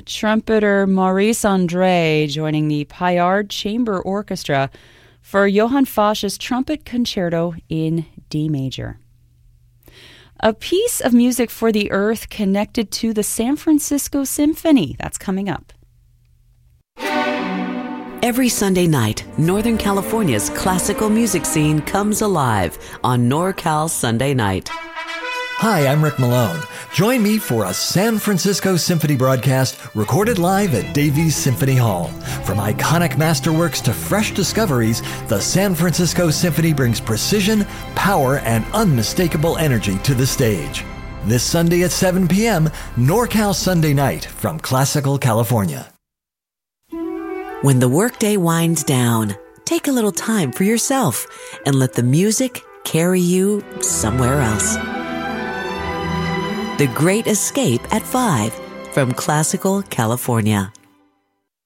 trumpeter Maurice André joining the Payard Chamber Orchestra for Johann Fosch's Trumpet Concerto in D major. A piece of music for the earth connected to the San Francisco Symphony. That's coming up. Every Sunday night, Northern California's classical music scene comes alive on NorCal Sunday Night. Hi, I'm Rick Malone. Join me for a San Francisco Symphony broadcast recorded live at Davies Symphony Hall. From iconic masterworks to fresh discoveries, the San Francisco Symphony brings precision, power, and unmistakable energy to the stage. This Sunday at 7 p.m., NorCal Sunday Night from Classical California. When the workday winds down, take a little time for yourself and let the music carry you somewhere else. The Great Escape at 5 from Classical California.